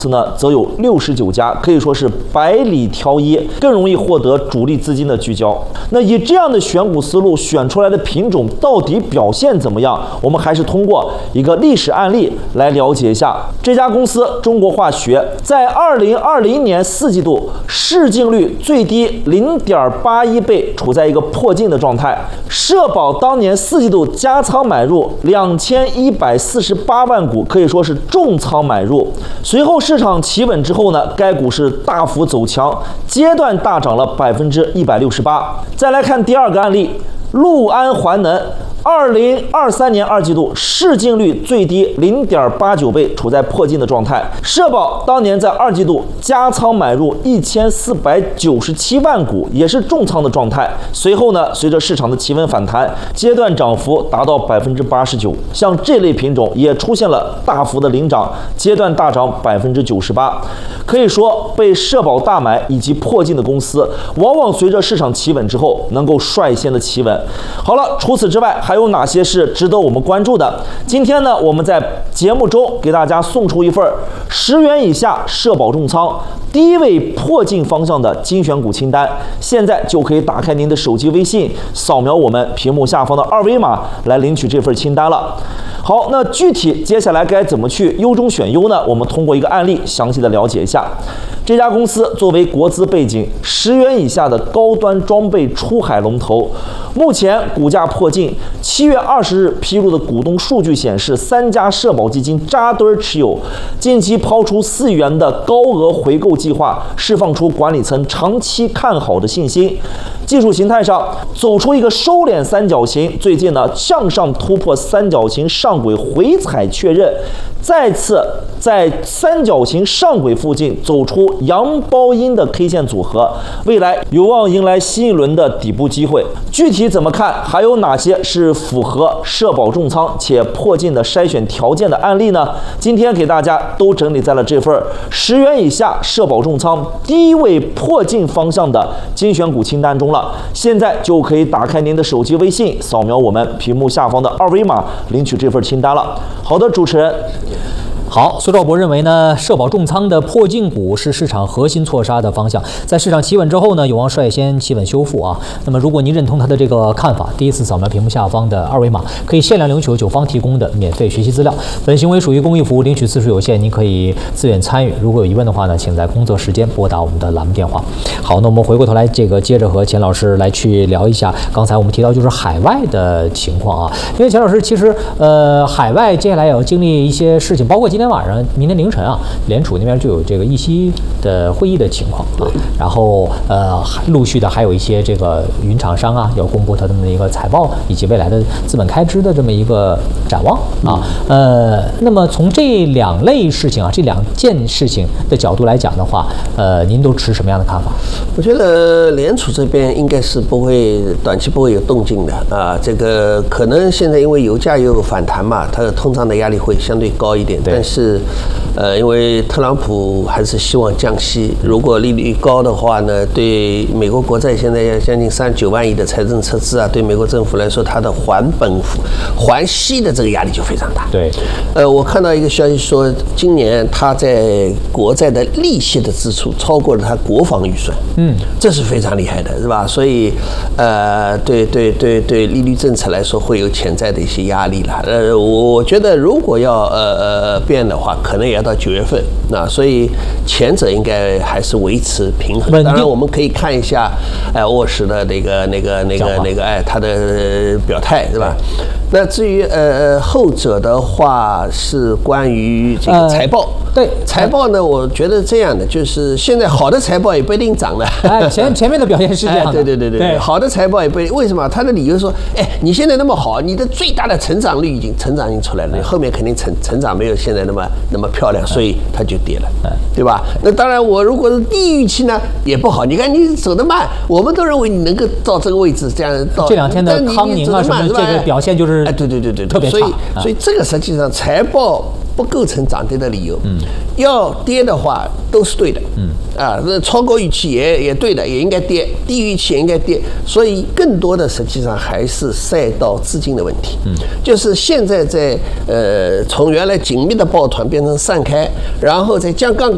呢，则有69家，可以说是百里挑一，更容易获得主力资金的聚焦。那以这样的选股思路选出来的品种到底表现怎么样？我们还是通过一个历史案例来了解一下。这家公司中国化学在2020年4季度市净率最低0.81倍，处在一个破净的状态。社保当年4季度加仓买入2148万股，可以说是重仓买入。随后市场企稳之后呢，该股是大幅走强，阶段大涨了168%。再来看第二个案例，陆安环能。2023年2季度市净率最低0.89倍，处在破净的状态。社保当年在2季度加仓买入1497万股，也是重仓的状态。随后呢，随着市场的企稳反弹，阶段涨幅达到89%。像这类品种也出现了大幅的领涨，阶段大涨98%。可以说，被社保大买以及破净的公司，往往随着市场企稳之后，能够率先的企稳。好了，除此之外，还有哪些是值得我们关注的？今天呢，我们在节目中给大家送出一份10元以下社保重仓低位破净方向的精选股清单，现在就可以打开您的手机微信，扫描我们屏幕下方的2维码来领取这份清单了。好，那具体接下来该怎么去优中选优呢？我们通过一个案例详细的了解一下。这家公司作为国资背景，10元以下的高端装备出海龙头，目前股价破净。7月20日披露的股东数据显示，3家社保基金扎堆持有，近期抛出4亿元的高额回购计划，释放出管理层长期看好的信心。技术形态上走出一个收敛三角形，最近呢向上突破三角形上轨回踩确认，再次在三角形上轨附近走出阳包阴的 K 线组合，未来有望迎来新一轮的底部机会。具体怎么看，还有哪些是符合社保重仓且破净的筛选条件的案例呢？今天给大家都整理在了这份10元以下社保重仓低位破净方向的精选股清单中了。现在就可以打开您的手机微信，扫描我们屏幕下方的2维码，领取这份清单了。好的，主持人。 好，苏兆博认为呢，社保重仓的破净股是市场核心错杀的方向，在市场企稳之后呢，有望率先企稳修复啊。那么，如果您认同他的这个看法，第一次扫描屏幕下方的2维码，可以限量领取9方提供的免费学习资料。本行为属于公益服务，领取次数有限，您可以自愿参与。如果有疑问的话呢，请在工作时间拨打我们的栏目电话。好，那我们回过头来，接着和钱老师来去聊一下刚才我们提到就是海外的情况啊，因为钱老师其实海外接下来也要经历一些事情，包括今天晚上、明天凌晨啊，联储那边就有这个议息的会议的情况啊，然后陆续的还有一些这个云厂商啊要公布他们的一个财报以及未来的资本开支的这么一个展望啊，那么从这两类事情啊，这2件事情的角度来讲的话，您都持什么样的看法？ 我觉得联储这边应该是短期不会有动静的啊，这个可能现在因为油价又反弹嘛，它的通胀的压力会相对高一点，但是因为特朗普还是希望降息，如果利率高的话呢，对美国国债现在要将近39万亿的财政赤字啊，对美国政府来说，它的还息的这个压力就非常大。 对， 我看到一个消息说，今年他在国债的利息的支出超过了他国防预算，这是非常厉害的，是吧？所以对利率政策来说会有潜在的一些压力了。我觉得如果要变的话，可能也要到9月份。那所以前者应该还是维持平衡。当然，我们可以看一下沃什的他的表态，是吧？那至于后者的话，是关于这个财报。 对财报呢，我觉得这样的，就是现在好的财报也不一定涨了。 前面的表现是这样的。 对，好的财报也不一定。为什么？他的理由说，你现在那么好，你的最大的成长率已经出来了，后面肯定成长没有现在那么漂亮，所以它就跌了，对吧？那当然，我如果是低预期呢，也不好。你看你走得慢，我们都认为你能够到这个位置，这样到这2天的康宁啊什么这个表现就是对， 特别差。 所以这个实际上财报不构成涨跌的理由。要跌的话都是对的。那超过预期也对的，也应该跌；低于预期也应该跌。所以更多的实际上还是赛道资金的问题。就是现在在从原来紧密的抱团变成散开，然后再降杠杆